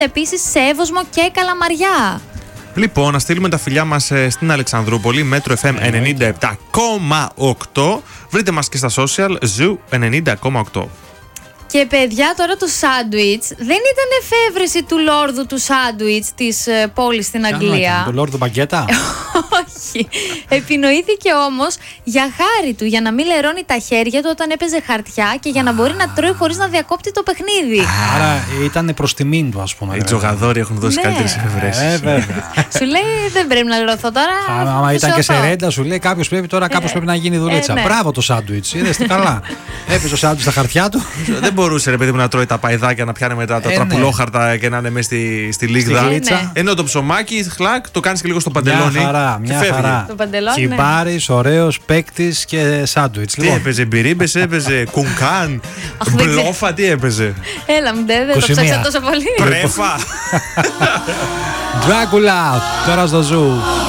επίσης σε Εύωσμο και Καλαμαριά. Λοιπόν, να στείλουμε τα φιλιά μας στην Αλεξανδρούπολη, Μέτρο FM 97,8. Βρείτε μας και στα social, Zoo 90,8. Και παιδιά, τώρα το σάντουιτς δεν ήταν εφεύρεση του λόρδου του σάντουιτς της πόλης στην Αγγλία. Του λόρδου μπαγκέτα. Όχι. Επινοήθηκε όμως για χάρη του, για να μην λερώνει τα χέρια του όταν έπαιζε χαρτιά και για να μπορεί να τρώει χωρίς να διακόπτει το παιχνίδι. Άρα ήταν προς τιμήν του, ας πούμε. Οι τζογαδόροι έχουν δώσει καλύτερες εφευρέσεις. Βέβαια. Σου λέει δεν πρέπει να λερωθώ τώρα. Άμα ήταν και σε ρέντα, σου λέει κάποιος πρέπει τώρα πρέπει να γίνει δουλίτσα. Ναι. Μπράβο το σάντουιτς. Είδες τι καλά. Έπαιζε το σάντουιτς στα χαρτιά του. Δεν μπορούσε ρε παιδί μου να τρώει τα παϊδάκια, να πιάνει μετά τα τραπουλόχαρτα και να είναι μέσα στη λίγδα. Ενώ το ψωμάκι, χλακ, το κάνεις και λίγο στο παντελόνι. Μια χαρά. Το παντελόνι. Κιμπάρης, ωραίος, παίκτης και σάντουιτς. Τι έπαιζε, μπυρίμπες έπαιζε, κουνκάν, μπλόφα, τι έπαιζε. Έλα μου, δεν το ψάξα τόσο πολύ. Πρέφα. Dracula, τώρα στο Zoo.